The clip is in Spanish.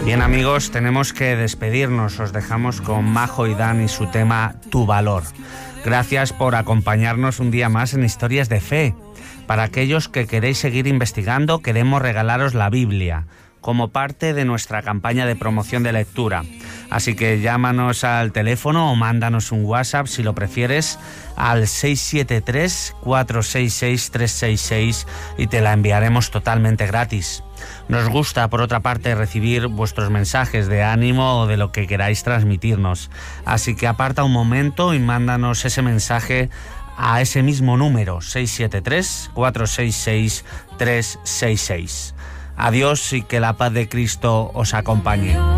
Bien, amigos, tenemos que despedirnos. Os dejamos con Majo y Dan y su tema Tu Valor. Gracias por acompañarnos un día más en Historias de Fe. Para aquellos que queréis seguir investigando, queremos regalaros la Biblia como parte de nuestra campaña de promoción de lectura. Así que llámanos al teléfono o mándanos un WhatsApp, si lo prefieres, al 673-466-366 y te la enviaremos totalmente gratis. Nos gusta, por otra parte, recibir vuestros mensajes de ánimo o de lo que queráis transmitirnos. Así que aparta un momento y mándanos ese mensaje a ese mismo número, 673-466-366. Adiós y que la paz de Cristo os acompañe.